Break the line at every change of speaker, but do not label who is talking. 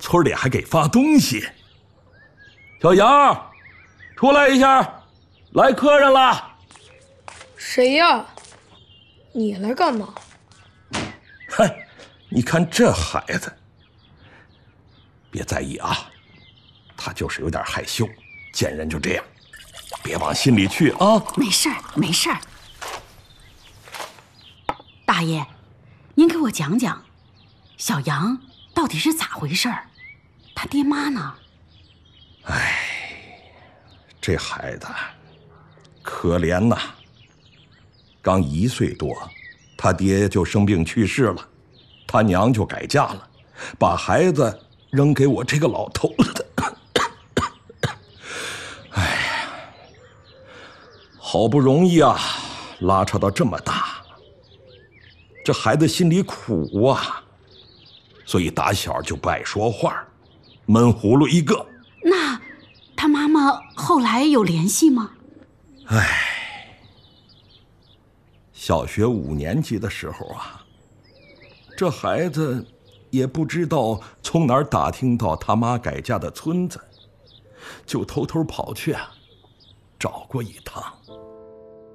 村里还给发东西。小杨，出来一下，来客人了。
谁呀？你来干嘛？
嗨，你看这孩子，别在意啊，他就是有点害羞，见人就这样，别往心里去啊。
没事儿，没事儿。大爷，您给我讲讲，小杨到底是咋回事儿？他爹妈呢？
哎，这孩子可怜呐，刚1岁多，他爹就生病去世了，他娘就改嫁了，把孩子扔给我这个老头子。哎呀，好不容易啊，拉扯到这么大，这孩子心里苦啊，所以打小就不爱说话，闷葫芦一个。
那他妈妈后来有联系吗？
哎，小学5年级的时候啊，这孩子也不知道从哪儿打听到他妈改嫁的村子，就偷偷跑去啊，找过一趟。